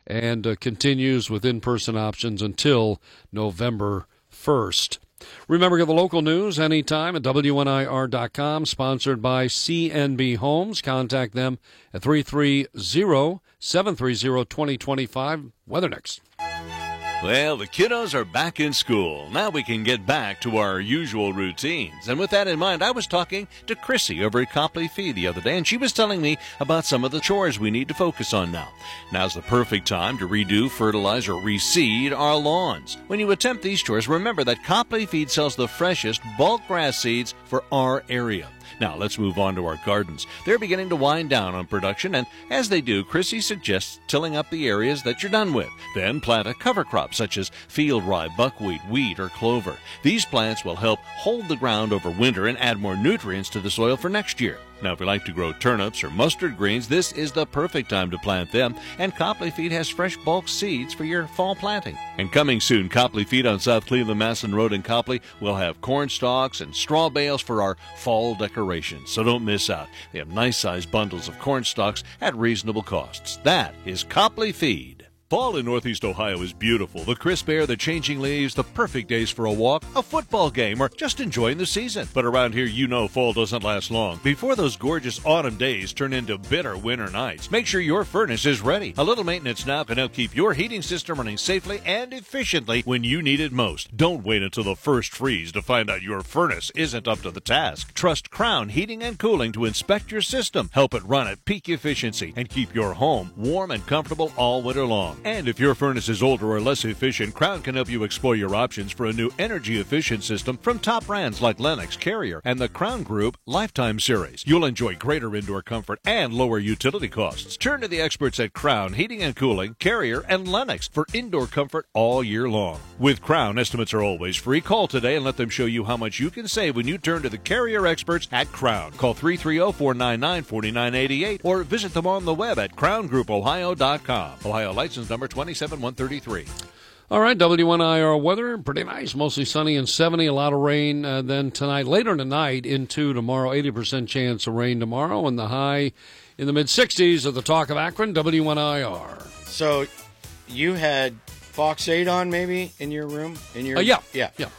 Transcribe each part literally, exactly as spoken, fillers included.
and uh, continues with in-person options until November first. Remember, get the local news anytime at W N I R dot com, sponsored by C N B Homes. Contact them at three three zero, seven three zero, two zero two five. Weather next. Well, the kiddos are back in school. Now we can get back to our usual routines. And with that in mind, I was talking to Chrissy over at Copley Feed the other day, and she was telling me about some of the chores we need to focus on now. Now's the perfect time to redo, fertilize, or reseed our lawns. When you attempt these chores, remember that Copley Feed sells the freshest bulk grass seeds for our area. Now, let's move on to our gardens. They're beginning to wind down on production, and as they do, Chrissy suggests tilling up the areas that you're done with. Then plant a cover crop such as field rye, buckwheat, wheat, or clover. These plants will help hold the ground over winter and add more nutrients to the soil for next year. Now, if you like to grow turnips or mustard greens, this is the perfect time to plant them, and Copley Feed has fresh bulk seeds for your fall planting. And coming soon, Copley Feed on South Cleveland, Masson Road in Copley will have corn stalks and straw bales for our fall decorations, so don't miss out. They have nice-sized bundles of corn stalks at reasonable costs. That is Copley Feed. Fall in Northeast Ohio is beautiful. The crisp air, the changing leaves, the perfect days for a walk, a football game, or just enjoying the season. But around here, you know fall doesn't last long. Before those gorgeous autumn days turn into bitter winter nights, make sure your furnace is ready. A little maintenance now can help keep your heating system running safely and efficiently when you need it most. Don't wait until the first freeze to find out your furnace isn't up to the task. Trust Crown Heating and Cooling to inspect your system, help it run at peak efficiency, and keep your home warm and comfortable all winter long. And if your furnace is older or less efficient, Crown can help you explore your options for a new energy-efficient system from top brands like Lennox, Carrier, and the Crown Group Lifetime Series. You'll enjoy greater indoor comfort and lower utility costs. Turn to the experts at Crown Heating and Cooling, Carrier, and Lennox for indoor comfort all year long. With Crown, estimates are always free. Call today and let them show you how much you can save when you turn to the Carrier experts at Crown. Call three three zero, four nine nine, four nine eight eight or visit them on the web at crown group ohio dot com. Ohio license number twenty-seven one thirty-three. All right, W N I R weather, pretty nice, mostly sunny and seventy, a lot of rain uh, then tonight, later tonight into tomorrow, eighty percent chance of rain tomorrow, and the high in the mid-sixties of the Talk of Akron, W N I R. So you had Fox eight on maybe in your room? In your uh, Yeah. Yeah. Yeah.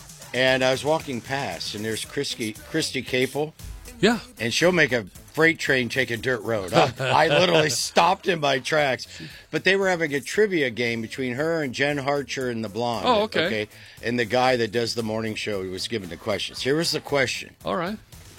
And I was walking past, and there's Christy, Christy Capel. Yeah. And she'll make a freight train take a dirt road. I, I literally stopped in my tracks. But they were having a trivia game between her and Jen Harcher and the blonde. Oh, okay. okay. And the guy that does the morning show was giving the questions. Here was the question. All right.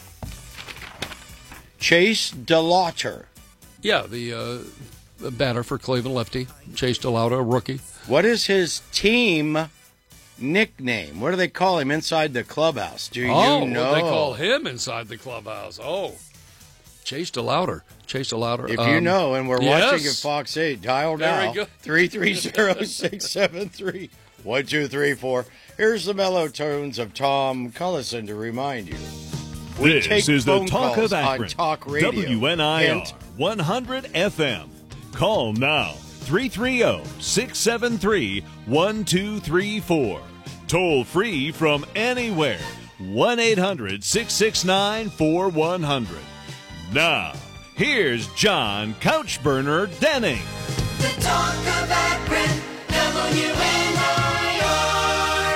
Chase DeLauter. Yeah, the, uh, the batter for Cleveland, lefty. Chase DeLauter, a rookie. What is his team nickname? What do they call him inside the clubhouse? Do oh, you know? What they call him inside the clubhouse. Oh, Chase DeLauter. Chase DeLauter. If um, you know, and we're yes. watching at Fox eight, dial Very now. good. three three zero, six seven three, one two three four. Here's the mellow tones of Tom Cullison to remind you. We this take is the phone Talk calls of Akron. on Talk Radio. W N I R Hint. one hundred F M. Call now. three three zero, six seven three, one two three four. Toll free from anywhere. one eight hundred, six six nine, four one zero zero. Now, here's John Couchburner Denning. The Talk of Akron, W N I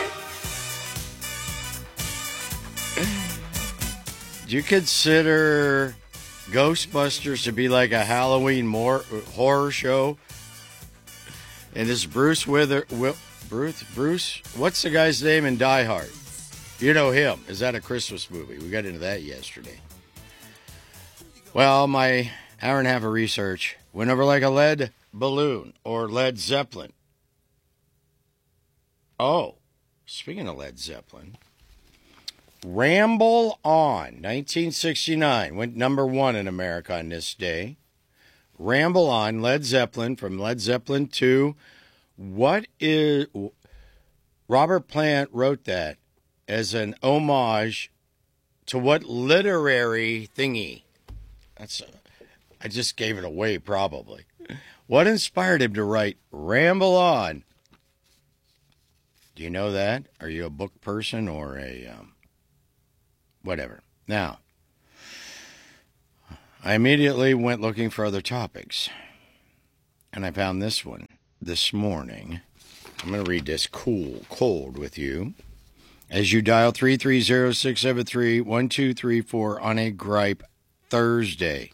R. Do you consider Ghostbusters to be like a Halloween more, horror show? And is Bruce Wither... Will, Bruce, Bruce, what's the guy's name in Die Hard? You know him. Is that a Christmas movie? We got into that yesterday. Well, my hour and a half of research went over like a lead balloon or Led Zeppelin. Oh, speaking of Led Zeppelin, Ramble On, nineteen sixty-nine, went number one in America on this day. Ramble On, Led Zeppelin, from Led Zeppelin two. What is... Robert Plant wrote that as an homage to what literary thingy? That's... I just gave it away, probably. What inspired him to write Ramble On? Do you know that? Are you a book person or a... Um, whatever. Now, I immediately went looking for other topics. And I found this one. this morning. I'm going to read this cool, cold with you. As you dial three three zero, six seven three, one two three four on a Gripe Thursday.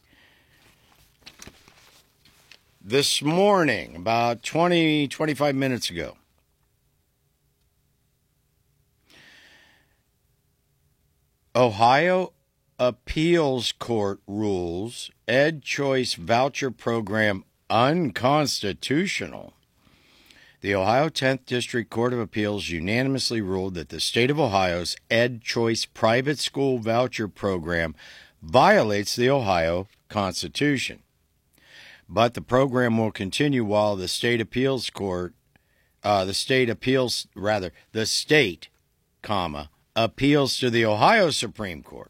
This morning, about twenty, twenty-five minutes ago, Ohio Appeals Court rules Ed Choice Voucher Program unconstitutional. The Ohio tenth District Court of Appeals unanimously ruled that the state of Ohio's Ed Choice private school voucher program violates the Ohio Constitution. But the program will continue while the state appeals court, uh, the state appeals, rather, the state, comma, appeals to the Ohio Supreme Court.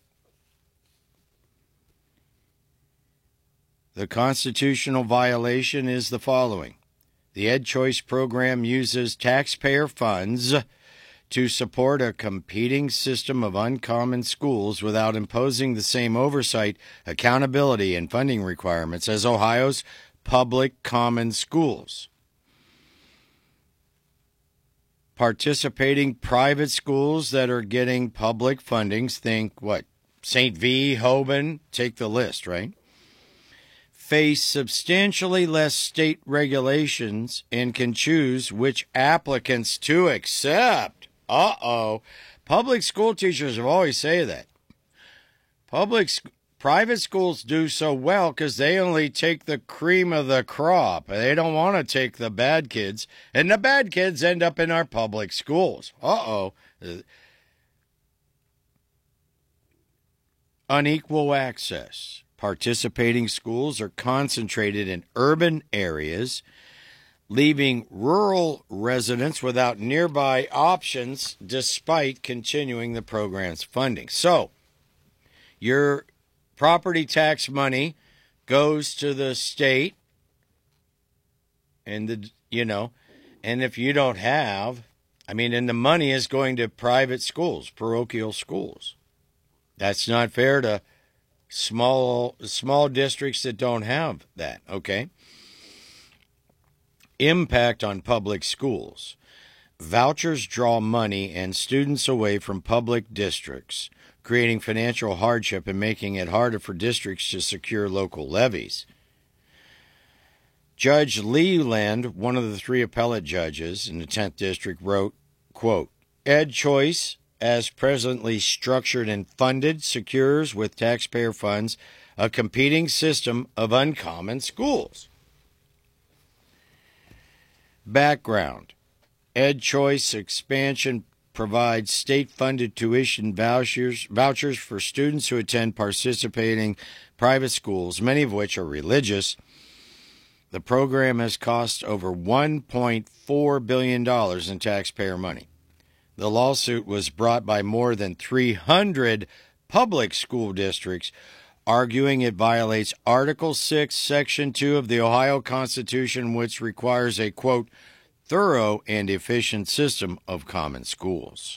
The constitutional violation is the following. The Ed Choice program uses taxpayer funds to support a competing system of uncommon schools without imposing the same oversight, accountability, and funding requirements as Ohio's public common schools. Participating private schools that are getting public fundings, think what, Saint V, Hoban, take the list, right? Face substantially less state regulations and can choose which applicants to accept. Uh-oh. Public school teachers have always say that. Public, private schools do so well because they only take the cream of the crop. They don't want to take the bad kids, and the bad kids end up in our public schools. Uh-oh. Unequal access. Participating schools are concentrated in urban areas, leaving rural residents without nearby options despite continuing the program's funding. So, your property tax money goes to the state, and the, you know, and if you don't have, I mean, and the money is going to private schools, parochial schools. That's not fair to Small small districts that don't have that, okay? Impact on public schools. Vouchers draw money and students away from public districts, creating financial hardship and making it harder for districts to secure local levies. Judge Leland, one of the three appellate judges in the tenth District, wrote, quote, Ed Choice, as presently structured and funded, secures with taxpayer funds a competing system of uncommon schools. Background. Ed Choice expansion provides state-funded tuition vouchers, vouchers for students who attend participating private schools, many of which are religious. The program has cost over one point four billion dollars in taxpayer money. The lawsuit was brought by more than three hundred public school districts, arguing it violates Article six, Section two of the Ohio Constitution, which requires a, quote, thorough and efficient system of common schools.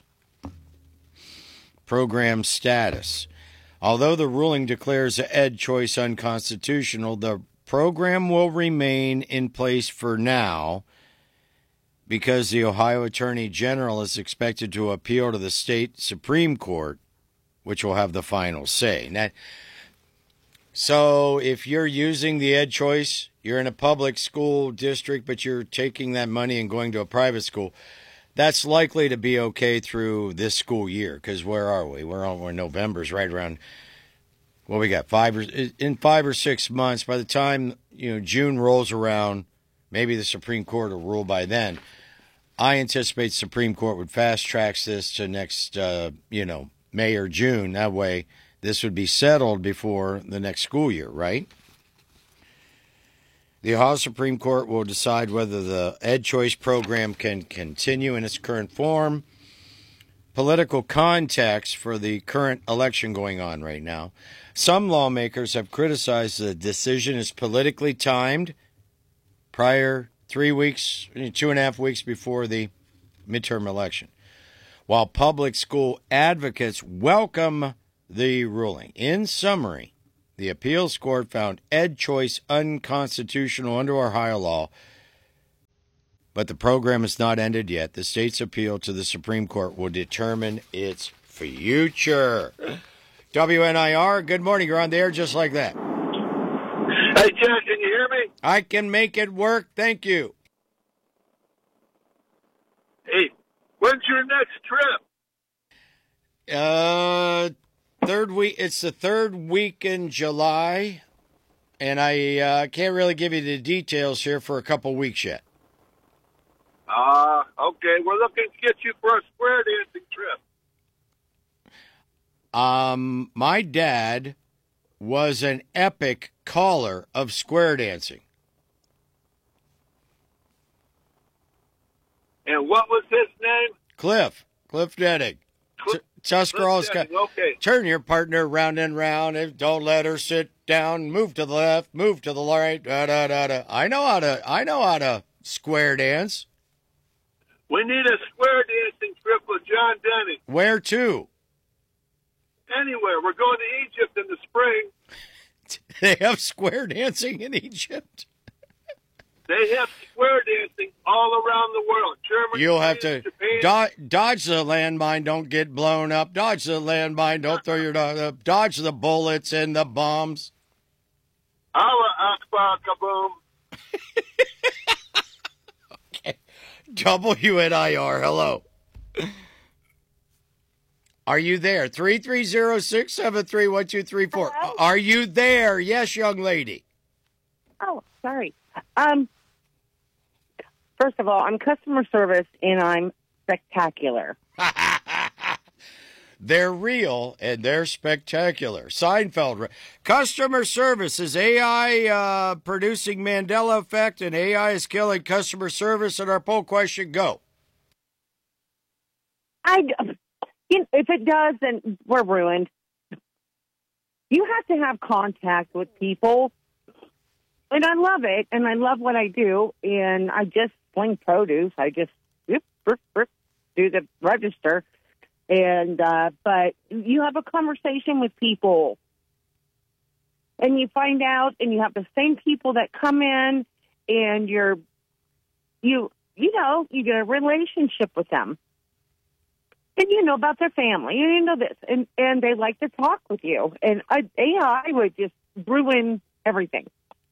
Program status. Although the ruling declares Ed Choice unconstitutional, the program will remain in place for now, because the Ohio Attorney General is expected to appeal to the state Supreme Court, which will have the final say. Now, so if you're using the Ed Choice, you're in a public school district, but you're taking that money and going to a private school, that's likely to be okay through this school year, because where are we? We're on we're November's right around, well, we got five or, in five or six months. By the time, you know, June rolls around, maybe the Supreme Court will rule by then. I anticipate the Supreme Court would fast-track this to next, uh, you know, May or June. That way, this would be settled before the next school year, right? The Ohio Supreme Court will decide whether the Ed Choice program can continue in its current form. Political context for the current election going on right now. Some lawmakers have criticized the decision as politically timed prior three weeks, two and a half weeks before the midterm election, while public school advocates welcome the ruling. In summary, the appeals court found Ed Choice unconstitutional under Ohio law but the program is not ended yet. The state's appeal to the Supreme Court will determine its future. W N I R, good morning. You're on the air just like that. Hey, Jack, can you hear me? I can make it work. Thank you. Hey, when's your next trip? Uh, third week. It's the third week in July, and I uh, can't really give you the details here for a couple weeks yet. Ah, uh, okay. We're looking to get you for a square dancing trip. Um, my dad was an epic caller of square dancing. And what was his name? Cliff. Cliff Denning. Cliff, Tuscarawas. Cliff Denning, okay. Turn your partner round and round. If don't let her sit down. Move to the left. Move to the right. Da da da da. I know how to. I know how to square dance. We need a square dancing trip with John Denning. Where to? Anywhere. We're going to Egypt in the spring. They have square dancing in Egypt. They have square dancing all around the world. Germany, You'll have to Japan. do- dodge the landmine. Don't get blown up. Dodge the landmine. Don't throw your uh, dodge the bullets and the bombs. Allah Akbar, kaboom. Okay. W N I R. Hello. Are you there? Three three zero six seven three one two three four. Hello? Are you there? Yes, young lady. Oh, sorry. Um, first of all, I'm customer service and I'm spectacular. They're real and they're spectacular. Seinfeld. Customer service is A I uh, producing Mandela effect, and A I is killing customer service. And our poll question, go. I, you know, if it does, then we're ruined. You have to have contact with people, and I love it, and I love what I do, and I just sling produce. I just yep, burp, burp, do the register, and uh, but you have a conversation with people, and you find out, and you have the same people that come in, and you're you you know you get a relationship with them. And you know about their family, and you know this, and, and they like to talk with you. And uh, A I would just ruin everything.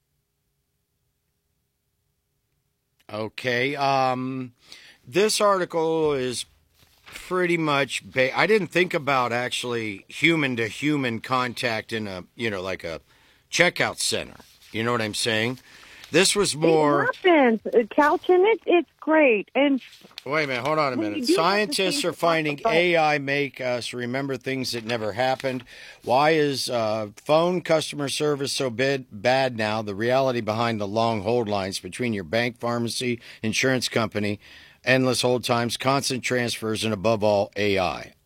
Okay. Um, this article is pretty much. Ba- I didn't think about actually human to human contact in a, you know, like a checkout center. You know what I'm saying? This was more. It happens, uh, Calchin. It, it's great. And Wait a minute. Hold on a Well, minute. you do have to Scientists change are the finding protocol. A I make us remember things that never happened. Why is uh, phone customer service so bad, bad now? The reality behind the long hold lines between your bank, pharmacy, insurance company, endless hold times, constant transfers, and above all, A I.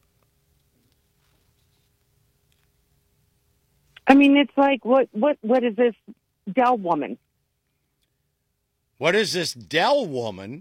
I mean, it's like what what what is this Dell woman? What is this Dell woman?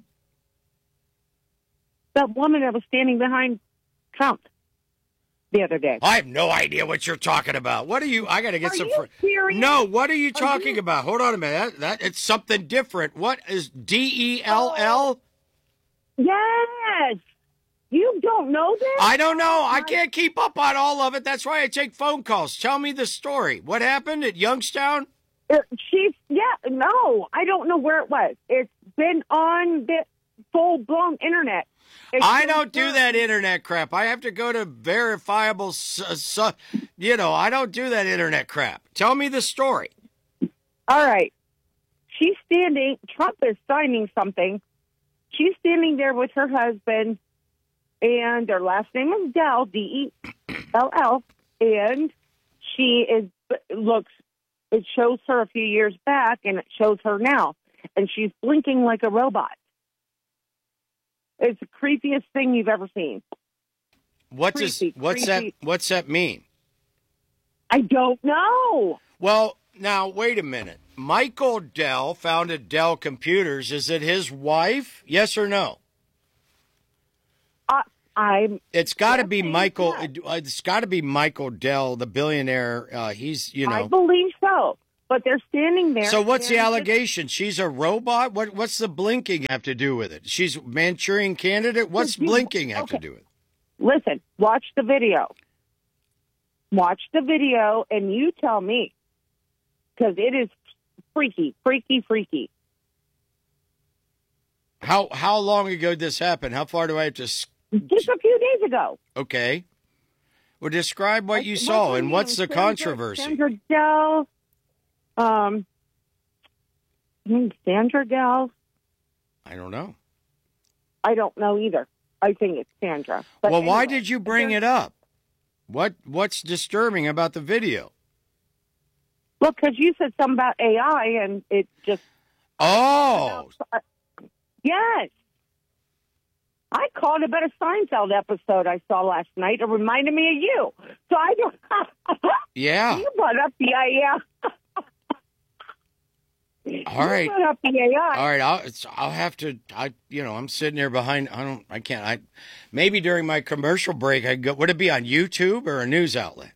That woman that was standing behind Trump the other day. I have no idea what you're talking about. What are you? I got to get Are some. you fr- serious? No, what are you talking you- about? Hold on a minute. That, that it's something different. What is D E L L? Yes, you don't know that. I don't know. I can't keep up on all of it. That's why I take phone calls. Tell me the story. What happened at Youngstown? Uh, She's yeah, no, I don't know where it was. It's been on the full blown internet. It's I been don't do done. that internet crap. I have to go to verifiable, s- s- you know, I don't do that internet crap. Tell me the story. All right, she's standing. Trump is signing something. She's standing there with her husband, and their last name is Dell, D E L L, and she is looks. It shows her a few years back, and it shows her now, and she's blinking like a robot. It's the creepiest thing you've ever seen. What does Creepy, what's creepy. that? What's that mean? I don't know. Well, now wait a minute. Michael Dell founded Dell Computers. Is it his wife? Yes or no? Uh, I'm. It's got to be Yes, Michael. yes. It's got to be Michael Dell, the billionaire. Uh, he's you I know. believe so. but they're standing there. So what's the and allegation? She's a robot? What What's the blinking have to do with it? She's Manchurian candidate? What's blinking have to Okay. do with it? Listen, watch the video. Watch the video, and you tell me, because it is freaky, freaky, freaky. How how long ago did this happen? How far do I have to? s- Just a few days ago. Okay. Well, describe what you What's saw her and name? what's the Sandra- controversy. Sandra Dell. Um, hmm, Sandra Dell. I don't know. I don't know either. I think it's Sandra. But Well, why anyway, did you bring it up? What What's disturbing about the video? Look, because you said something about A I, and it just Oh, yes. I called about a Seinfeld episode I saw last night. It reminded me of you. So I don't. yeah. You brought up the A I. All right. You brought up the A I. All right, I'll it's, I'll have to. I you know I'm sitting there behind. I don't. I can't. I maybe during my commercial break I go. Would it be on YouTube or a news outlet?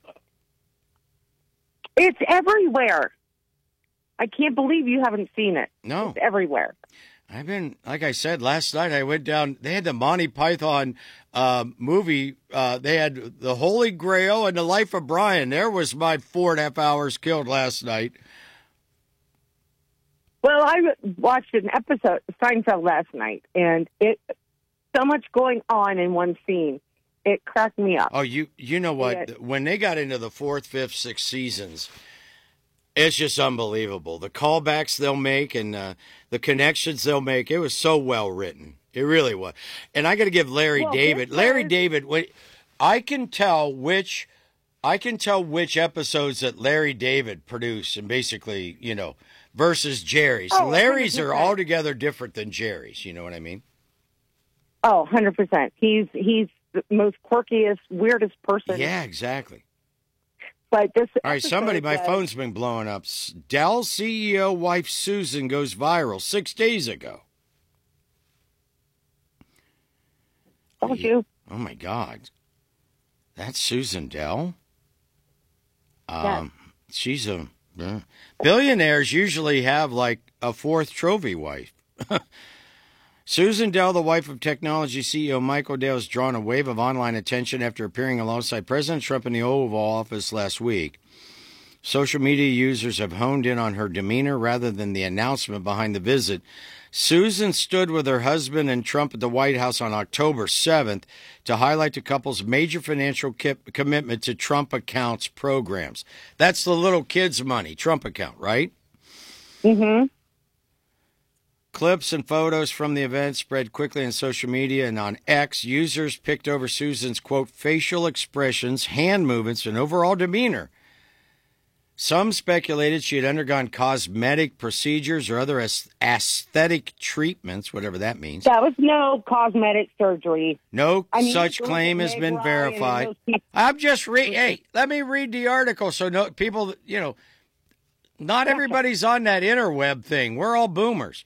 It's everywhere. I can't believe you haven't seen it. No, It's everywhere. I've been like I said last night. I went down. They had the Monty Python uh, movie. Uh, they had the Holy Grail and the Life of Brian. There was my four and a half hours killed last night. Well, I watched an episode of Seinfeld last night, and it so much going on in one scene. It cracked me up. Oh, you you know what? Yeah. When they got into the fourth, fifth, sixth seasons, it's just unbelievable. The callbacks they'll make and uh, the connections they'll make. It was so well written. It really was. And I got to give Larry Well, David. this Larry was- David. When, I can tell which. I can tell which episodes that Larry David produced, and basically, you know, versus Jerry's. Oh, Larry's are one hundred percent. altogether different than Jerry's. You know what I mean? Oh, one hundred percent. He's he's the most quirkiest, weirdest person. Yeah, exactly. But this All right, somebody, episode my was- phone's been blowing up. S- Dell C E O wife Susan goes viral six days ago. Told you. Oh my God, that's Susan Dell. Um, she's a uh, billionaires usually have like a fourth trophy wife. Susan Dell, the wife of technology C E O Michael Dell, has drawn a wave of online attention after appearing alongside President Trump in the Oval Office last week. Social media users have honed in on her demeanor rather than the announcement behind the visit. Susan stood with her husband and Trump at the White House on October seventh to highlight the couple's major financial ki- commitment to Trump accounts programs. That's the little kids' money, Trump account, right? Mm-hmm. Clips and photos from the event spread quickly on social media and on X. Users picked over Susan's, quote, facial expressions, hand movements, and overall demeanor. Some speculated she had undergone cosmetic procedures or other as- aesthetic treatments, whatever that means. That was no cosmetic surgery. No I mean, such look at claim has Meg been Ryan and verified. those people. I'm just read. Hey, let me read the article so no people, you know, not everybody's on that interweb thing. We're all boomers.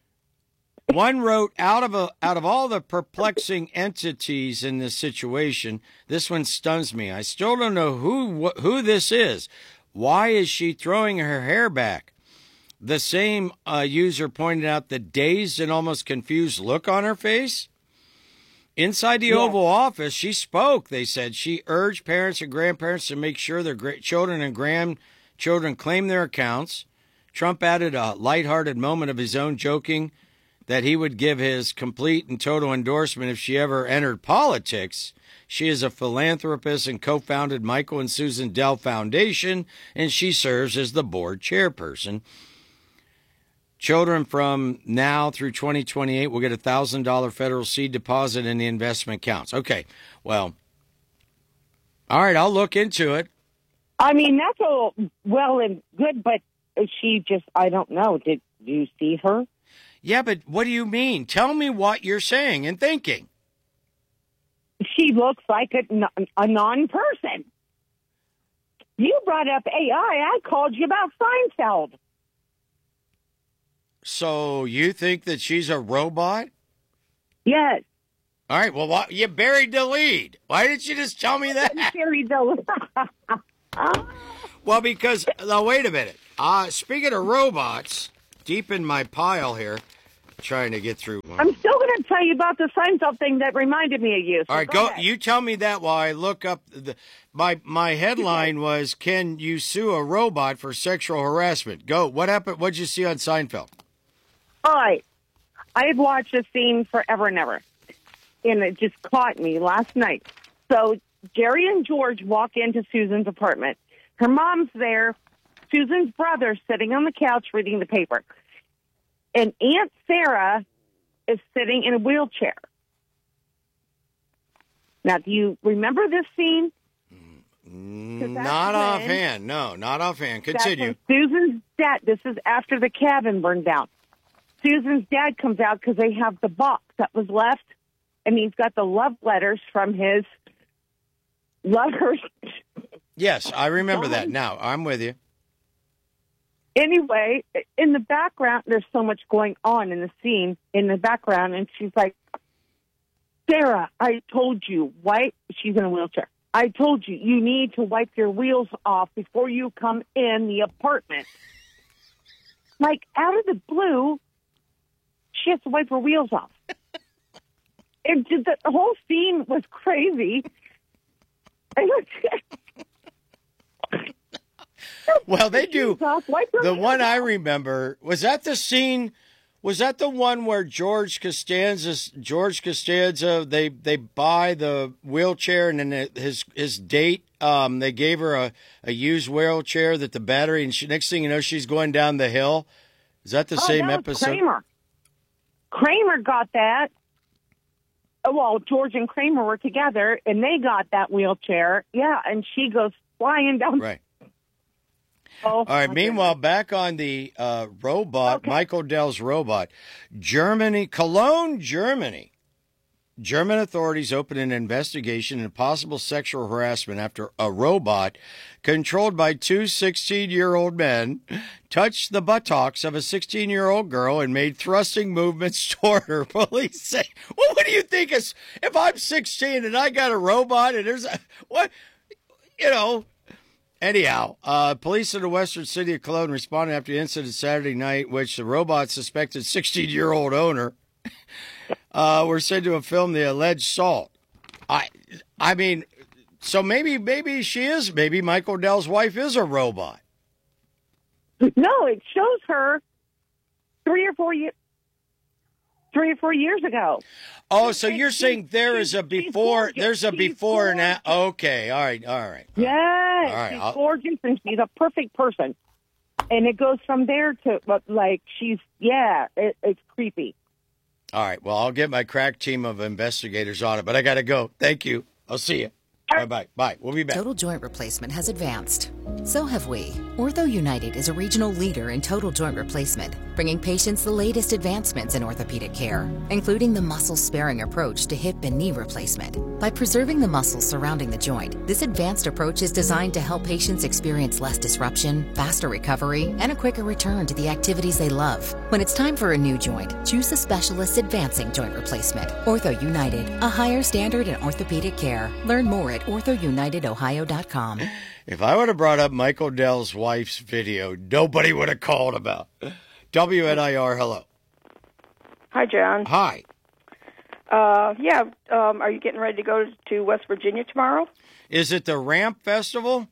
One wrote, out of a, out of all the perplexing entities in this situation, this one stuns me. I still don't know who wh- who this is. Why is she throwing her hair back? The same uh, user pointed out the dazed and almost confused look on her face. Inside the Yeah. Oval Office, she spoke. They said she urged parents and grandparents to make sure their gra- children and grandchildren claim their accounts. Trump added a lighthearted moment of his own, joking that he would give his complete and total endorsement if she ever entered politics. She is a philanthropist and co-founded Michael and Susan Dell Foundation, and she serves as the board chairperson. Children from now through twenty twenty-eight will get a one thousand dollars federal seed deposit in the investment accounts. Okay, well, all right, I'll look into it. I mean, that's all well and good, but she just, I don't know. Did you see her? Yeah, but what do you mean? Tell me what you're saying and thinking. She looks like a, non- a non-person. You brought up A I. I called you about Seinfeld. So you think that she's a robot? Yes. All right, well, what, you buried the lead. Why didn't you just tell me that? Sherry Dillon. Well, because, now, wait a minute. Uh, speaking of robots, deep in my pile here, trying to get through one. I'm still going to tell you about the Seinfeld thing that reminded me of you. So All right, go. go. ahead. You tell me that while I look up the. My my headline was, "Can you sue a robot for sexual harassment?" Go. What happened? What'd you see on Seinfeld? All right. I had watched this scene forever and ever, and it just caught me last night. So Jerry and George walk into Susan's apartment. Her mom's there. Susan's brother's sitting on the couch reading the paper. And Aunt Sarah is sitting in a wheelchair. Now, do you remember this scene? Not when- offhand. No, not offhand. Continue. That's when Susan's dad, this is after the cabin burned down. Susan's dad comes out because they have the box that was left, and he's got the love letters from his lovers. Yes, I remember that. Done. Now I'm with you. Anyway, in the background, there's so much going on in the scene in the background, and she's like, Sarah, I told you, wipe, she's in a wheelchair. I told you, you need to wipe your wheels off before you come in the apartment. Like, out of the blue, she has to wipe her wheels off. It just, the whole scene was crazy. And Well, they do. off, wipe her The wheels one I off. remember, was that the scene? Was that the one where George Costanza, George Costanza, they they buy the wheelchair, and then his his date, um, they gave her a, a used wheelchair that the battery, and she, next thing you know, she's going down the hill. Is that the Oh, same that was episode? Kramer. Kramer got that. Oh, well, George and Kramer were together, and they got that wheelchair. Yeah, and she goes flying down. Right. Oh, All right. my Meanwhile, back on the uh, robot, Okay. Michael Dell's robot, Germany, Cologne, Germany. German authorities opened an investigation into possible sexual harassment after a robot controlled by two sixteen-year-old men touched the buttocks of a sixteen-year-old girl and made thrusting movements toward her. Police say, well, what do you think is, if I'm sixteen and I got a robot and there's a, what, you know, anyhow, uh, police in the western city of Cologne responded after the incident Saturday night, which the robot's suspected sixteen-year-old owner uh, were said to have filmed the alleged assault. I, I mean, so maybe, maybe she is, maybe Michael Dell's wife is a robot. No, it shows her three or four years. Three or four years ago. Oh, so She's- you're saying there is a she's- she's before, gorgeous. there's a She's before and a, gorgeous. okay, all right, all right. Yes, All right, she's I'll- gorgeous and she's a perfect person. And it goes from there to, but, like, she's, yeah, it, it's creepy. All right, well, I'll get my crack team of investigators on it, but I got to go. Thank you. I'll see you. Bye-bye. Bye. We'll be back. Total joint replacement has advanced. So have we. Ortho United is a regional leader in total joint replacement, bringing patients the latest advancements in orthopedic care, including the muscle-sparing approach to hip and knee replacement. By preserving the muscles surrounding the joint, this advanced approach is designed to help patients experience less disruption, faster recovery, and a quicker return to the activities they love. When it's time for a new joint, choose the specialist advancing joint replacement. Ortho United, a higher standard in orthopedic care. Learn more at ortho united ohio dot com. If I would have brought up Michael Dell's wife's video, nobody would have called about. W N I R, hello. Hi, John. Hi. Uh, yeah, um, are you getting ready to go to West Virginia tomorrow? Is it the Ramp Festival?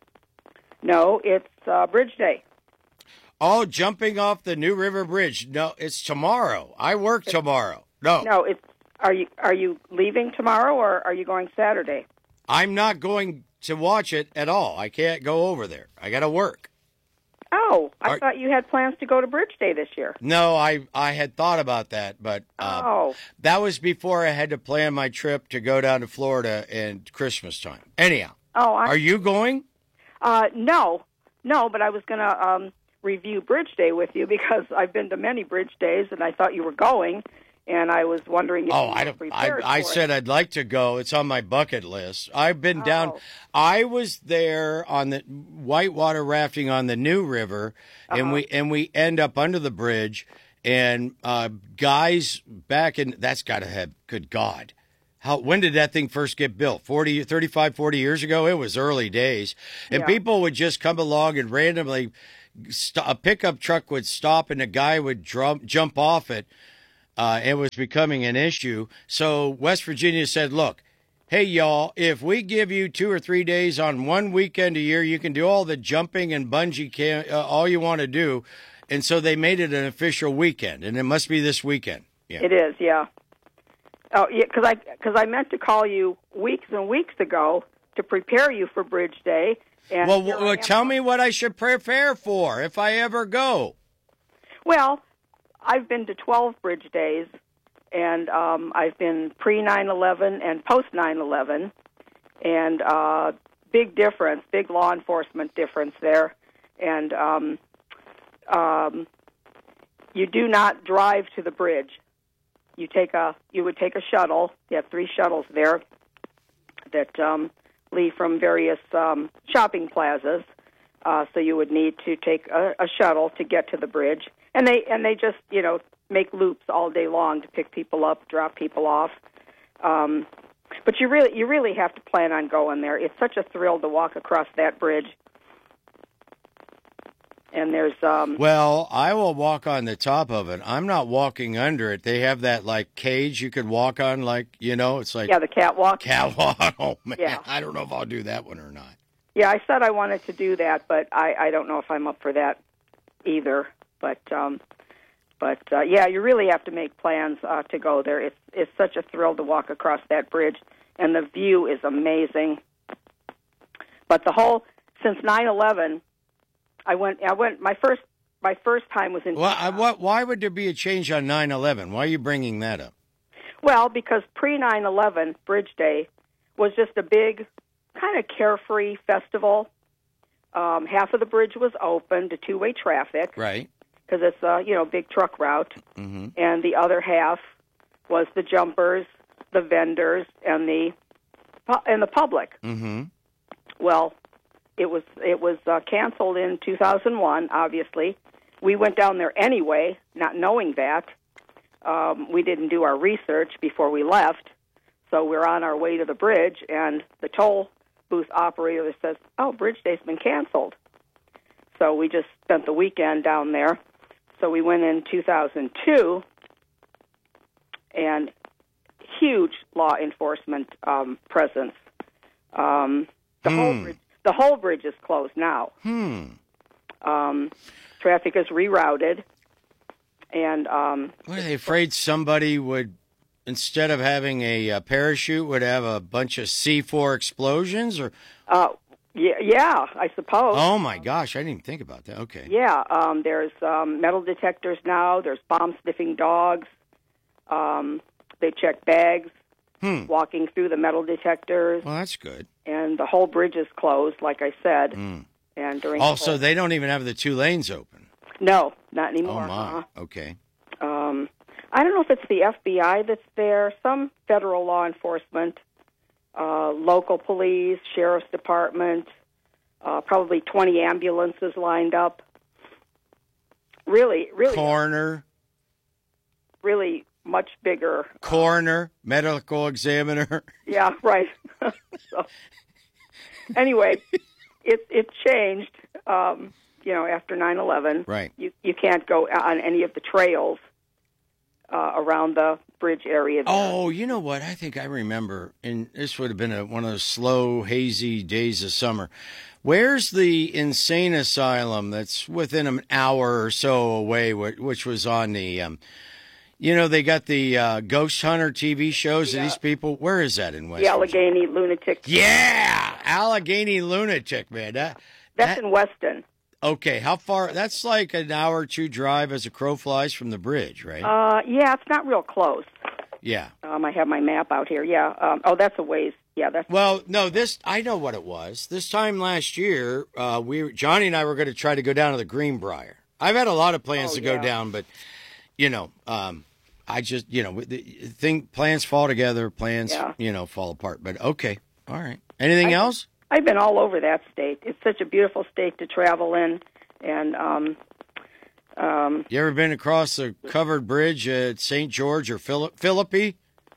No, it's uh, Bridge Day. Oh, jumping off the New River Bridge. No, it's tomorrow. I work tomorrow. No, No, it's are you are you leaving tomorrow or are you going Saturday? I'm not going to watch it at all. I can't go over there. I got to work. Oh, I Are- thought you had plans to go to Bridge Day this year. No, I I had thought about that, but uh, Oh. that was before I had to plan my trip to go down to Florida and Christmas time. Anyhow, Oh, I, are you going? uh, no, no, but I was going to um, review Bridge Day with you because I've been to many Bridge Days and I thought you were going, and I was wondering if Oh, you I were don't. prepared I, I for said it. I'd like to go. It's on my bucket list. I've been down. Oh. I was there on the whitewater rafting on the New River, and Uh-huh. we and we end up under the bridge, and uh, guys back in. That's got to have. Good God. How, when did that thing first get built? forty, thirty-five, forty years ago? It was early days. And Yeah. people would just come along and randomly st- a pickup truck would stop and a guy would drum, jump off it. Uh, it was becoming an issue. So West Virginia said, look, hey, y'all, if we give you two or three days on one weekend a year, you can do all the jumping and bungee, cam- uh, all you want to do. And so they made it an official weekend, and it must be this weekend. Yeah. It is, yeah. Oh, yeah, because I, cause I meant to call you weeks and weeks ago to prepare you for Bridge Day. And Well, here I well am. tell me what I should prepare for if I ever go. Well, I've been to twelve Bridge Days, and um, I've been pre nine eleven and post nine eleven, and uh, big difference, big law enforcement difference there. And um, um, you do not drive to the bridge. You take a, you would take a shuttle. You have three shuttles there that um, leave from various um, shopping plazas. Uh, so you would need to take a, a shuttle to get to the bridge, and they and they just you know make loops all day long to pick people up, drop people off. Um, but you really you really have to plan on going there. It's such a thrill to walk across that bridge. And there's um, Well, I will walk on the top of it. I'm not walking under it. They have that like cage you could walk on, like you know, it's like yeah the catwalk. catwalk. Oh man, Yeah. I don't know if I'll do that one or not. Yeah, I said I wanted to do that, but I, I don't know if I'm up for that either. But um, but uh, yeah, you really have to make plans uh, to go there. It's it's such a thrill to walk across that bridge, and the view is amazing. But the whole since nine eleven, I went. I went. My first my first time was in. Well, I, what? Why would there be a change on nine eleven? Why are you bringing that up? Well, because pre nine eleven Bridge Day was just a big, kind of carefree festival. Um, half of the bridge was open to two-way traffic, Right. because it's a you know big truck route, Mm-hmm. and the other half was the jumpers, the vendors, and the pu- and the public. Mm-hmm. Well, it was it was uh, canceled in two thousand one. Obviously, we went down there anyway, not knowing that. Um, we didn't do our research before we left, so we're on our way to the bridge, and the toll booth operator says, "Oh, Bridge Day's been canceled." So we just spent the weekend down there. So we went in two thousand two, and huge law enforcement um, presence. Um, the whole Hmm. bridge, the whole bridge is closed now. Hmm. Um, traffic is rerouted, and um, What, are they afraid somebody would, instead of having a, uh parachute, would have a bunch of C four explosions? Or uh, yeah, yeah, I suppose. oh my gosh, I didn't even think about that. Okay. Yeah, um, there's um, metal detectors now. There's bomb sniffing dogs. Um, they check bags Hmm. walking through the metal detectors, Well, that's good. and the whole bridge is closed, like I said. Hmm. And during the Also, whole- they don't even have the two lanes open. no, not Oh anymore. my. uh-uh. Okay. Um, I don't know if it's the F B I that's there, some federal law enforcement, uh, local police, sheriff's department, uh, probably twenty ambulances lined up. Really, really, Coroner, really much bigger. coroner, medical examiner. Yeah, right. So, anyway, it it changed. Um, you know, after nine eleven, Right. you you can't go on any of the trails uh, around the bridge area. There. Oh, you know what? I think I remember, and this would have been a, one of those slow, hazy days of summer. Where's the insane asylum that's within an hour or so away, wh- which was on the, um, you know, they got the uh, Ghost Hunter T V shows of these people. Where is that in West the Virginia? Allegheny Lunatic. Yeah, Allegheny Lunatic, man. That, That's that- in Weston. okay, how far? That's like an hour or two drive as a crow flies from the bridge, right? Uh, yeah, it's not real close. yeah. Um, I have my map out here. Yeah. Um, oh, that's a ways. Yeah, that's. Well, no, this I know what it was. This time last year, uh, we Johnny and I were going to try to go down to the Greenbrier. I've had a lot of plans Oh, to yeah. go down, but you know, um, I just you know, the think plans fall together, plans Yeah. you know fall apart. But okay, all right. Anything I- else? I've been all over that state. It's such a beautiful state to travel in, and um, um, You ever been across the covered bridge at Saint George or Philip Philippi?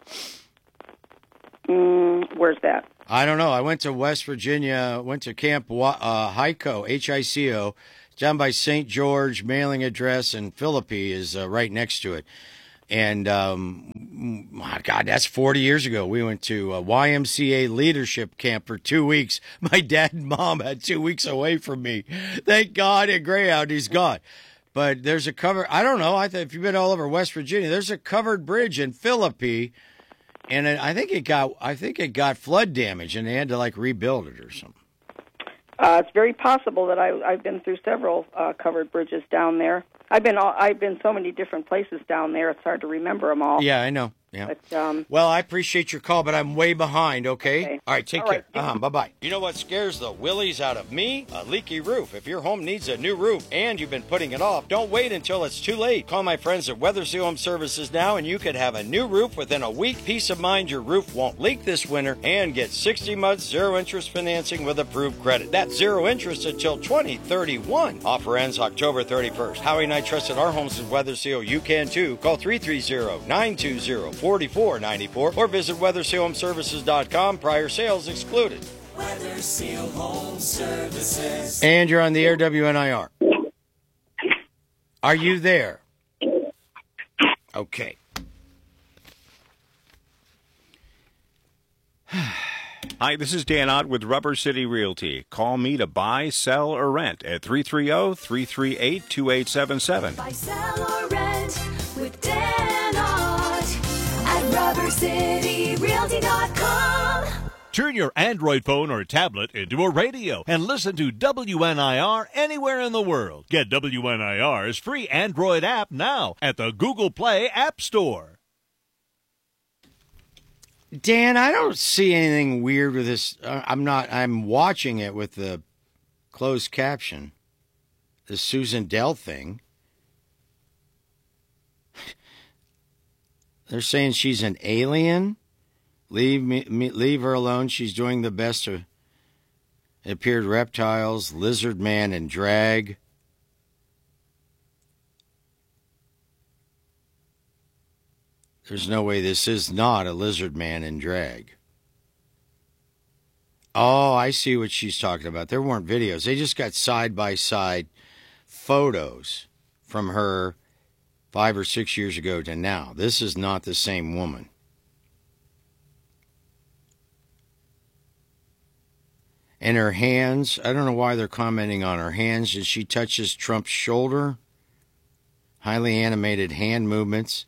mm, where's that? I don't know. I went to West Virginia, went to Camp Wa- uh, Hico, H I C O, It's down by Saint George. Mailing address in Philippi is uh, right next to it. And, um, my God, that's forty years ago. We went to a Y M C A leadership camp for two weeks. My dad and mom had two weeks away from me. Thank God at Greyhound, he's gone. But there's a cover, I don't know, I think if you've been all over West Virginia, there's a covered bridge in Philippi. And it, I think it got, I think it got flood damage, and they had to, like, rebuild it or something. Uh, it's very possible that I, I've been through several uh, covered bridges down there. I've been all, I've been so many different places down there. It's hard to remember them all. Yeah, I know. Yeah. But, um, well, I appreciate your call, but I'm way behind, okay? Okay. All right, take All care. right. Uh-huh, bye-bye. You know what scares the willies out of me? A leaky roof. If your home needs a new roof and you've been putting it off, don't wait until it's too late. Call my friends at Weather Seal Home Services now, and you could have a new roof within a week. Peace of mind your roof won't leak this winter, and get sixty months zero-interest financing with approved credit. That's zero interest until twenty thirty-one. Offer ends October thirty-first. Howie and I trusted our homes with Weather Seal. You can too. Call three three zero, nine two zero, four four nine four or visit weather seal home services dot com. Prior sales excluded. Weather Seal Home Services. And you're on the air, W N I R. Are you there? Okay. Hi, this is Dan Ott with Rubber City Realty. Call me to buy, sell, or rent at three three zero, three three eight, two eight seven seven. Buy, sell, or rent with Dan Ott at rubber city realty dot com. Turn your Android phone or tablet into a radio and listen to W N I R anywhere in the world. Get W N I R's free Android app now at the Google Play App Store. Dan, I don't see anything weird with this. Uh, I'm not, I'm watching it with the closed caption. The Susan Dell thing. They're saying she's an alien. Leave me, me, leave her alone. She's doing the best. To, it appeared reptiles, lizard man, and drag. There's no way this is not a lizard man in drag. Oh, I see what she's talking about. There weren't videos. They just got side-by-side photos from her five or six years ago to now. This is not the same woman. And her hands, I don't know why they're commenting on her hands. Did she touches Trump's shoulder? Highly animated hand movements.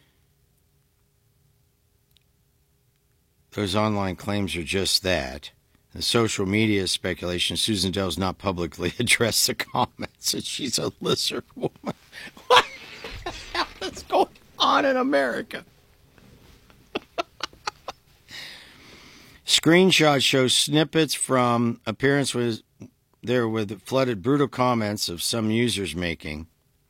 Those online claims are just that. The social media speculation, Susan Dell's not publicly addressed the comments that she's a lizard woman. What the hell is going on in America? Screenshot shows snippets from appearance was there with flooded brutal comments of some users making.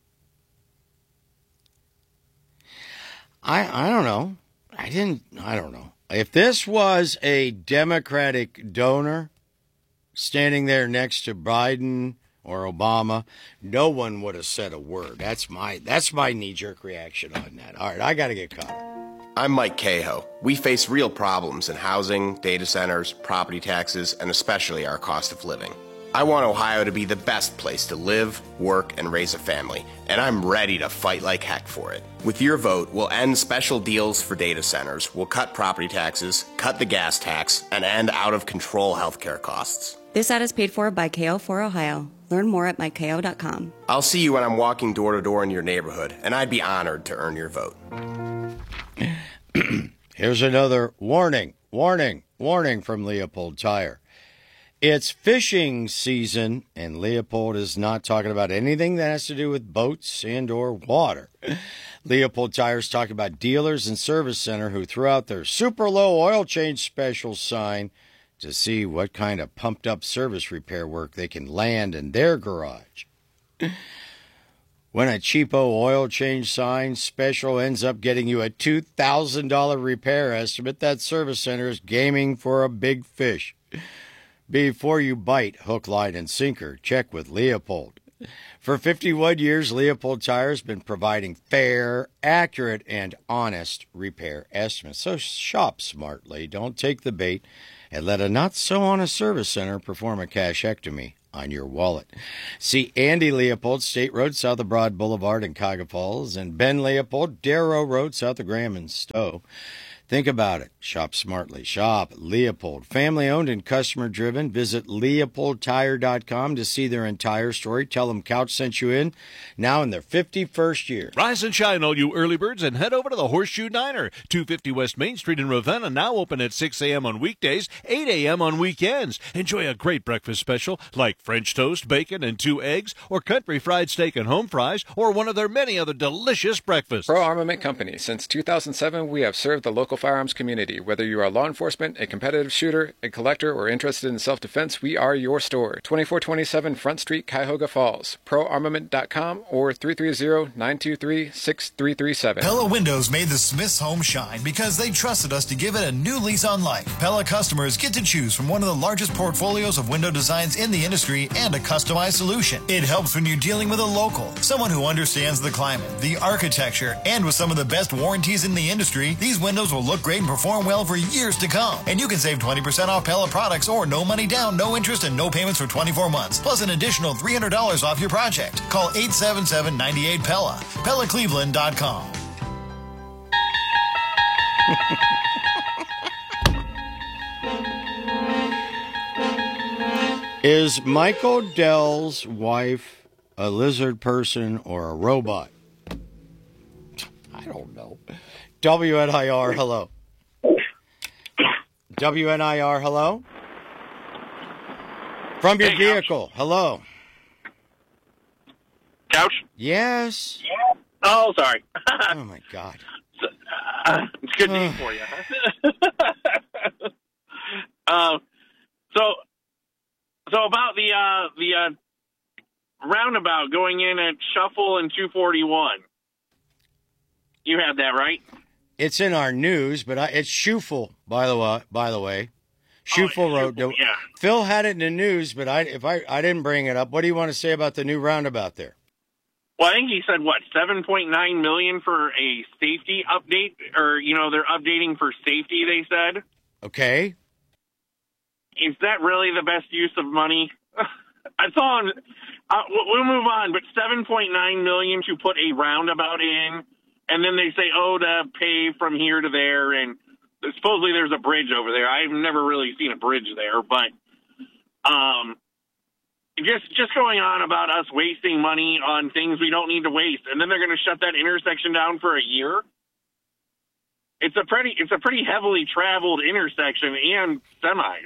I I don't know. I didn't I don't know. If this was a Democratic donor standing there next to Biden or Obama, no one would have said a word. That's my that's my knee-jerk reaction on that. All right, I got to get caught up. I'm Mike Cahoe. We face real problems in housing, data centers, property taxes, and especially our cost of living. I want Ohio to be the best place to live, work, and raise a family, and I'm ready to fight like heck for it. With your vote, we'll end special deals for data centers, we'll cut property taxes, cut the gas tax, and end out-of-control healthcare costs. This ad is paid for by K O for Ohio. Learn more at my k o dot com. I'll see you when I'm walking door to door in your neighborhood, and I'd be honored to earn your vote. Here's another warning, warning, warning from Leopold Tire. It's fishing season, and Leopold is not talking about anything that has to do with boats and or water. Leopold Tire's talking about dealers and service center who threw out their super low oil change special sign to see what kind of pumped up service repair work they can land in their garage. When a cheapo oil change sign special ends up getting you a two thousand dollars repair estimate, that service center is gaming for a big fish. Before you bite hook, line, and sinker, check with Leopold. For fifty-one years, Leopold Tire has been providing fair, accurate, and honest repair estimates. So shop smartly. Don't take the bait and let a not-so-honest service center perform a cashectomy on your wallet. See Andy Leopold, State Road, south of Broad Boulevard in Cuyahoga Falls, and Ben Leopold, Darrow Road, south of Graham and Stowe. Think about it. Shop smartly. Shop Leopold. Family owned and customer driven. Visit leopold tire dot com to see their entire story. Tell them Couch sent you in. Now in their fifty-first year. Rise and shine, all you early birds, and head over to the Horseshoe Diner, two fifty West Main Street in Ravenna, now open at six a.m. on weekdays, eight a.m. on weekends. Enjoy a great breakfast special like French toast, bacon, and two eggs, or country fried steak and home fries, or one of their many other delicious breakfasts. Pro Armament Company. Since two thousand seven, we have served the local firearms community. Whether you are law enforcement, a competitive shooter, a collector, or interested in self-defense, we are your store. twenty-four twenty-seven Front Street, Cuyahoga Falls. pro armament dot com or three three zero, nine two three, six three three seven. Pella Windows made the Smiths home shine because they trusted us to give it a new lease on life. Pella customers get to choose from one of the largest portfolios of window designs in the industry and a customized solution. It helps when you're dealing with a local, someone who understands the climate, the architecture, and with some of the best warranties in the industry, these windows will look great and perform well for years to come. And you can save twenty percent off Pella products or no money down, no interest, and no payments for twenty-four months, plus an additional three hundred dollars off your project. Call eight seven seven, nine eight, P E L L A, Pella Cleveland dot com. Is Michael Dell's wife a lizard person or a robot? I don't know. W N I R, hello. W N I R, hello? From your hey, vehicle, Couch. Hello. Couch? Yes. Oh, sorry. Oh, my God. Uh, it's good news for you. uh, so, so about the uh, the uh, roundabout going in at Shuffle and two forty-one. You had that, right? It's in our news, but I, it's Schuffel, by the way. By the way, Schuffel oh, Road. Schuffel, yeah. Phil had it in the news, but I if I I didn't bring it up. What do you want to say about the new roundabout there? Well, I think he said what seven point nine million for a safety update, or you know they're updating for safety. They said. Okay. Is that really the best use of money? I saw. Uh, we'll move on, but seven point nine million to put a roundabout in. And then they say, oh, to pay from here to there, and supposedly there's a bridge over there. I've never really seen a bridge there, but um, just just going on about us wasting money on things we don't need to waste, and then they're going to shut that intersection down for a year. It's a pretty it's a pretty heavily traveled intersection and semis.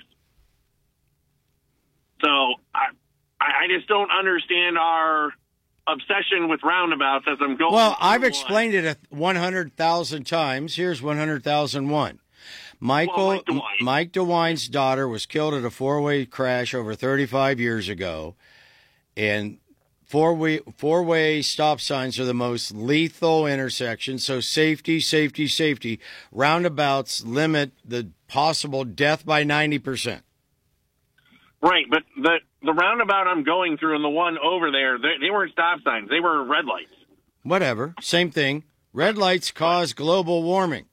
So I I just don't understand our obsession with roundabouts as I'm going. Well, I've explained it a one hundred thousand times. Here's one hundred thousand one. Michael, well, Mike, DeWine. Mike DeWine's daughter was killed at a four-way crash over thirty-five years ago. And four-way, four-way stop signs are the most lethal intersections. So safety, safety, safety. Roundabouts limit the possible death by ninety percent. Right, but the the roundabout I'm going through and the one over there, they, they weren't stop signs. They were red lights. Whatever. Same thing. Red lights cause global warming.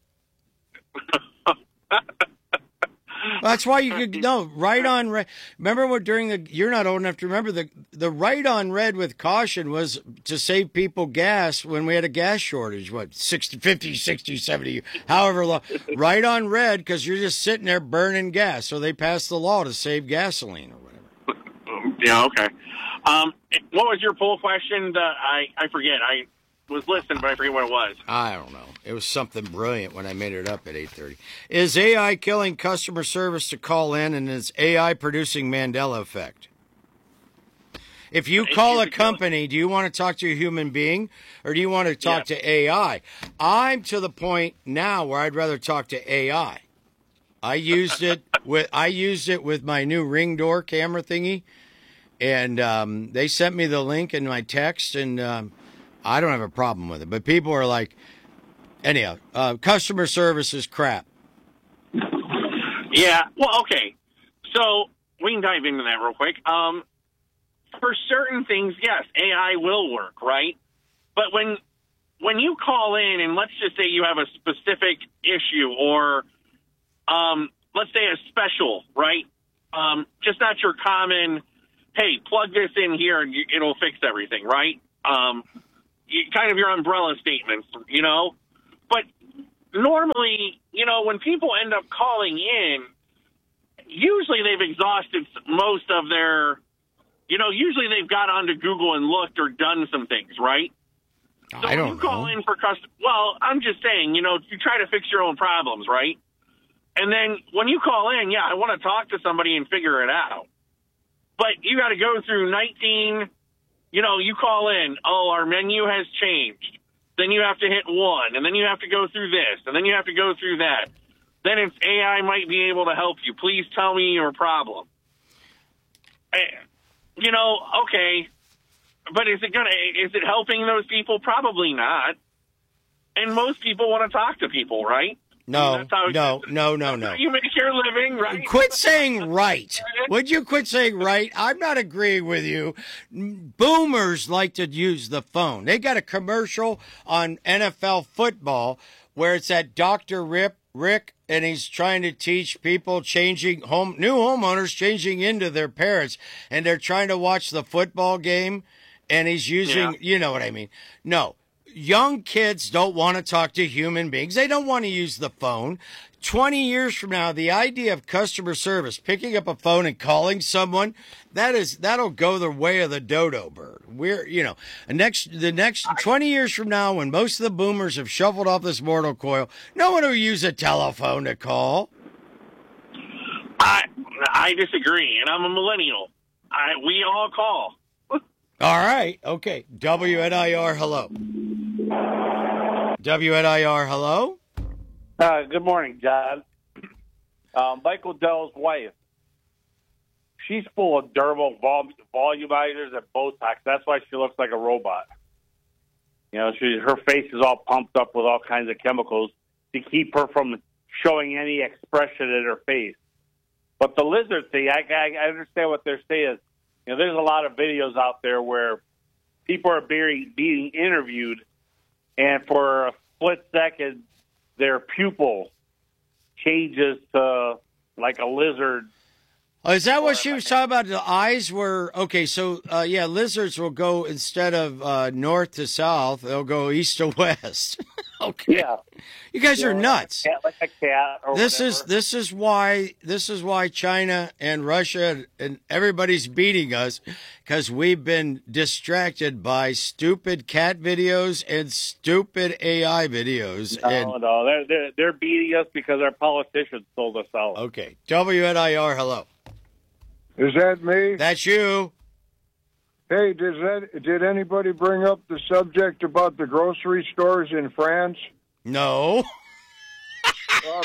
That's why you could, no, right on red. Remember what during the, you're not old enough to remember, the, the right on red with caution was to save people gas when we had a gas shortage, what, sixty, fifty, sixty, seventy, however long. Right on red because you're just sitting there burning gas. So they passed the law to save gasoline or whatever. Yeah, okay. Um, what was your poll question? Uh, I, I forget. I was listening, but I forget what it was. I don't know. It was something brilliant when I made it up at eight thirty. Is A I killing customer service to call in, and is A I producing Mandela effect? If you call a company, do you want to talk to a human being, or do you want to talk yeah. to A I? I'm to the point now where I'd rather talk to A I. I used it with I used it with my new Ring door camera thingy, and um, they sent me the link in my text, and um, I don't have a problem with it. But people are like, anyhow, uh, customer service is crap. Yeah, well, okay. So we can dive into that real quick. Um, for certain things, yes, A I will work, right? But when when you call in and let's just say you have a specific issue or um, let's say a special, right? Um, just not your common hey, plug this in here and you, it'll fix everything, right? Um, you, kind of your umbrella statements, you know? But normally, you know, when people end up calling in, usually they've exhausted most of their, you know, usually they've got onto Google and looked or done some things, right? So I don't when you call know. in for custom, well, I'm just saying, you know, you try to fix your own problems, right? And then when you call in, yeah, I want to talk to somebody and figure it out. But you got to go through nineteen, you know, you call in, oh, our menu has changed. Then you have to hit one, and then you have to go through this, and then you have to go through that. Then it's A I might be able to help you. Please tell me your problem. Eh, You know, okay. But is it gonna? Is it helping those people? Probably not. And most people want to talk to people, right? No, That's how- no, no, no, no. You make your living, right? Quit saying right. Would you quit saying right? I'm not agreeing with you. Boomers like to use the phone. They got a commercial on N F L football where it's that Doctor Rip Rick, and he's trying to teach people changing home new homeowners changing into their parents, and they're trying to watch the football game, and he's using, Yeah. you know what I mean? No. Young kids don't want to talk to human beings. They don't want to use the phone. twenty years from now, the idea of customer service, picking up a phone and calling someone, that is, that'll go the way of the dodo bird. We're, you know, the next, the next twenty years from now, when most of the boomers have shuffled off this mortal coil, no one will use a telephone to call. I I disagree, and I'm a millennial. I we all call. All right. Okay. W N I R, hello. W N I R, hello. Uh, good morning, John. Uh, Michael Dell's wife. She's full of dermal vol- volumizers and Botox. That's why she looks like a robot. You know, she her face is all pumped up with all kinds of chemicals to keep her from showing any expression in her face. But the lizard thing, I, I, I understand what they're saying. You know, there's a lot of videos out there where people are being, being interviewed, and for a split second, their pupil changes to like a lizard. Oh, is that what she was talking about? The eyes were, okay, so, uh, yeah, lizards will go, instead of uh, north to south, they'll go east to west. Okay. Yeah. You guys You are know, nuts. Like a cat, like a cat or This whatever. is this is why this is why China and Russia and everybody's beating us, because we've been distracted by stupid cat videos and stupid A I videos. No, and, no, they're, they're they're beating us because our politicians sold us out. Okay, W N I R, hello. Is that me? That's you. Hey, does that did anybody bring up the subject about the grocery stores in France? No. uh,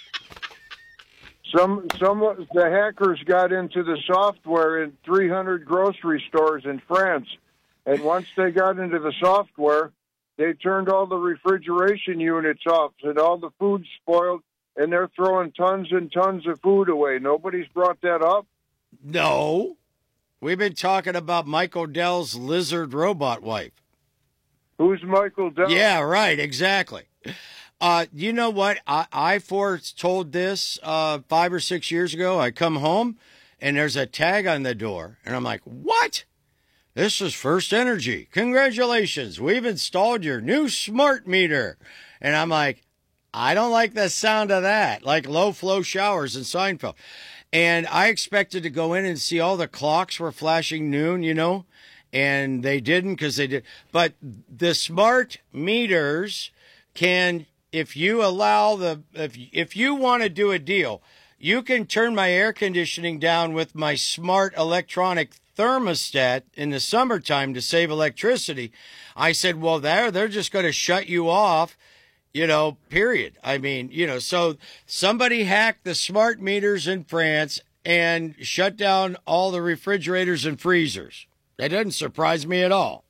some some the hackers got into the software in three hundred grocery stores in France, and once they got into the software, they turned all the refrigeration units off, and all the food spoiled, and they're throwing tons and tons of food away. Nobody's brought that up. No. We've been talking about Michael Dell's lizard robot wife. Who's Michael Dell? Yeah, right, exactly. Uh, you know what? I, I foretold this uh, five or six years ago. I come home, and there's a tag on the door. And I'm like, what? This is First Energy. Congratulations. We've installed your new smart meter. And I'm like, I don't like the sound of that, like low-flow showers in Seinfeld. And I expected to go in and see all the clocks were flashing noon, you know, and they didn't because they did. But the smart meters can, if you allow the, if, if you want to do a deal, you can turn my air conditioning down with my smart electronic thermostat in the summertime to save electricity. I said, well, there, they're just going to shut you off. You know, period. I mean, you know, so somebody hacked the smart meters in France and shut down all the refrigerators and freezers. That doesn't surprise me at all.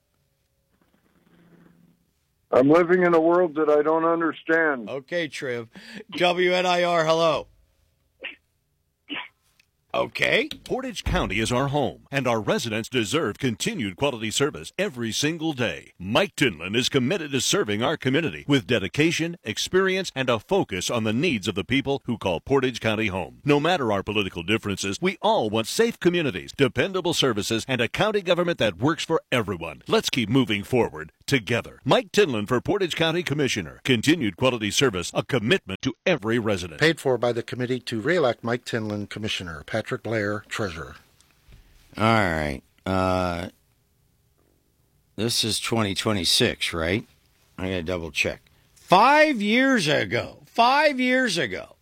I'm living in a world that I don't understand. Okay, Triv. W N I R, hello. Okay. Portage County is our home, and our residents deserve continued quality service every single day. Mike Tinlin is committed to serving our community with dedication, experience, and a focus on the needs of the people who call Portage County home. No matter our political differences, we all want safe communities, dependable services, and a county government that works for everyone. Let's keep moving forward together. Mike Tinlin for Portage County Commissioner. Continued quality service, a commitment to every resident. Paid for by the committee to re-elect Mike Tinlin, Commissioner. Patrick Blair, Treasurer. All right. Uh, this is twenty twenty-six, right? I got to double check. Five years ago, five years ago,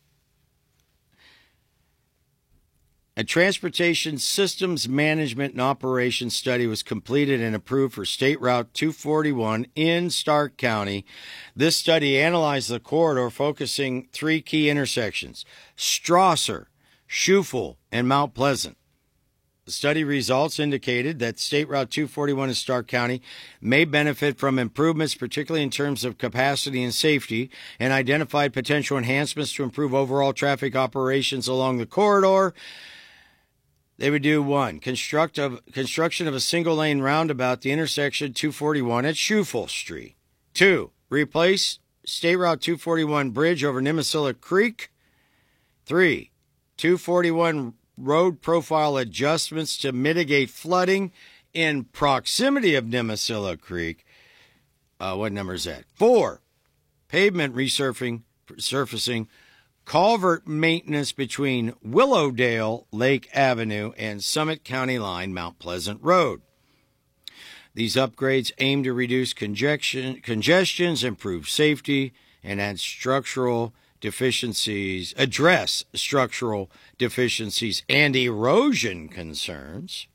a transportation systems management and operations study was completed and approved for State Route two forty-one in Stark County. This study analyzed the corridor, focusing three key intersections: Strasser, Schufel, and Mount Pleasant. The study results indicated that State Route two forty-one in Stark County may benefit from improvements, particularly in terms of capacity and safety, and identified potential enhancements to improve overall traffic operations along the corridor. They would do one, construct of, construction of a single-lane roundabout, the intersection two forty-one at Schufel Street. Two, replace State Route two forty-one bridge over Nimisila Creek. Three, two forty-one road profile adjustments to mitigate flooding in proximity of Nimisila Creek. Uh, what number is that? Four, pavement resurfacing, surfacing, culvert maintenance between Willowdale Lake Avenue and Summit County Line Mount Pleasant Road. These upgrades aim to reduce congestion, congestions, improve safety, and add structural deficiencies, address structural deficiencies and erosion concerns.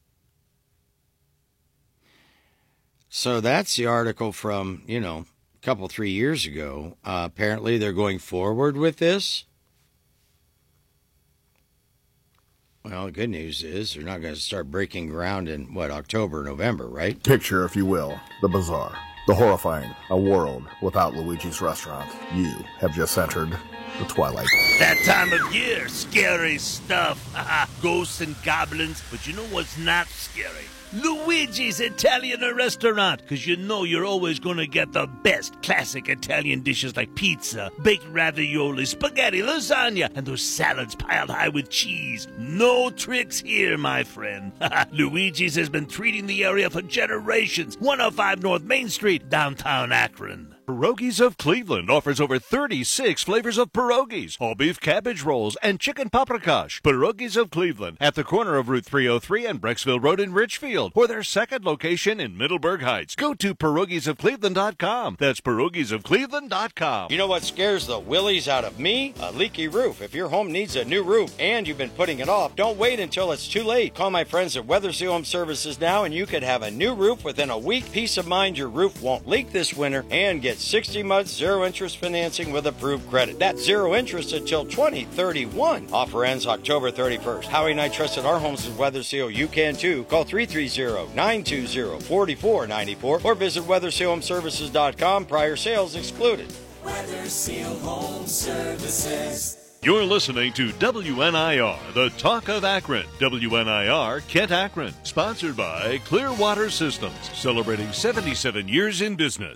So that's the article from, you know, a couple, three years ago. Uh, apparently they're going forward with this. Well, the good news is they're not going to start breaking ground in, what, October, November, right? Picture, if you will, the bizarre. The horrifying, a world without Luigi's Restaurant. You have just entered the Twilight. That time of year, scary stuff. Ghosts and goblins. But you know what's not scary? Luigi's Italian Restaurant, because you know you're always going to get the best classic Italian dishes like pizza, baked ravioli, spaghetti, lasagna, and those salads piled high with cheese. No tricks here, my friend. Luigi's has been treating the area for generations. one oh five North Main Street, downtown Akron. Pierogies of Cleveland offers over thirty-six flavors of pierogies, all beef cabbage rolls, and chicken paprikash. Pierogies of Cleveland at the corner of Route three oh three and Brecksville Road in Richfield, or their second location in Middleburg Heights. Go to pierogies of cleveland dot com. That's pierogies of cleveland dot com. You know what scares the willies out of me? A leaky roof. If your home needs a new roof and you've been putting it off, don't wait until it's too late. Call my friends at Weather Seal Home Services now, and you could have a new roof within a week. Peace of mind, your roof won't leak this winter, and get sixty months zero interest financing with approved credit. That's zero interest until twenty thirty-one. Offer ends October thirty-first. Howie and I trusted our homes with Weather Seal. You can too. Call three three zero, nine two zero, four four nine four or visit weather seal home services dot com. Prior sales excluded. Weather Seal Home Services. You're listening to W N I R, the talk of Akron. W N I R, Kent, Akron. Sponsored by Clearwater Systems, celebrating seventy-seven years in business.